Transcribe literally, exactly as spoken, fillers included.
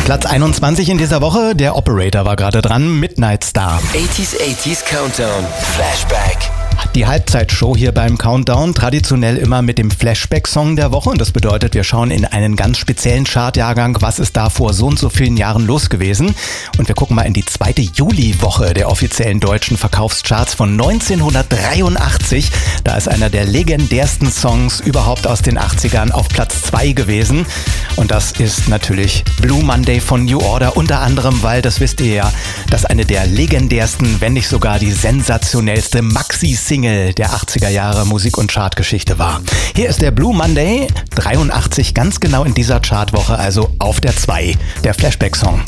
Platz einundzwanzig in dieser Woche, der Operator war gerade dran, Midnight Star. achtziger achtziger Countdown, Flashback. Die Halbzeitshow hier beim Countdown, traditionell immer mit dem Flashback-Song der Woche. Und das bedeutet, wir schauen in einen ganz speziellen Chartjahrgang, was ist da vor so und so vielen Jahren los gewesen. Und wir gucken mal in die zweite Juliwoche der offiziellen deutschen Verkaufscharts von neunzehnhundertdreiundachtzig. Da ist einer der legendärsten Songs überhaupt aus den achtzigern auf Platz zwei gewesen. Und das ist natürlich Blue Monday von New Order, unter anderem, weil, das wisst ihr ja, das eine der legendärsten, wenn nicht sogar die sensationellste Maxi-Single der achtziger Jahre Musik- und Chartgeschichte war. Hier ist der Blue Monday, dreiundachtzig, ganz genau in dieser Chartwoche, also auf der zwei, der Flashback-Song.